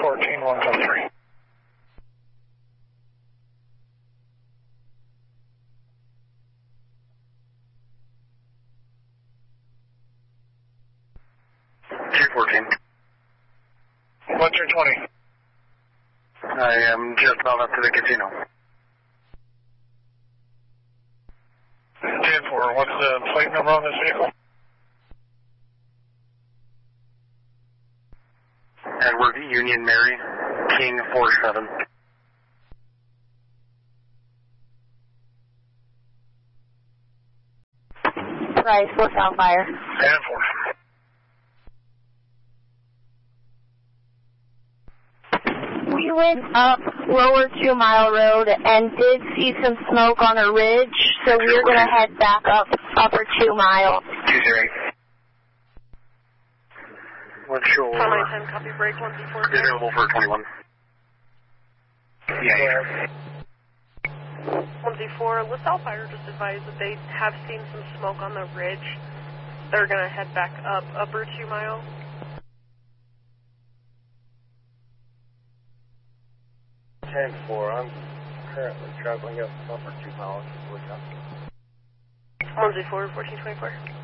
14103. G14. 1320. I am just about up to the casino. 10-4, what's the plate number on this vehicle? Edward Union Mary, King 47. Price, what's Outfire? 10-4. We went up lower 2 Mile Road and did see some smoke on a ridge, so we're going to head back up upper 2 Mile. 208. What's your... Time, copy break 134. Available for 21. Yeah. 134, LaSalle Fire just advised that they have seen some smoke on the ridge. They're going to head back up upper 2 Mile. 10-4, I'm currently traveling up upper 2 miles. 104, 1424.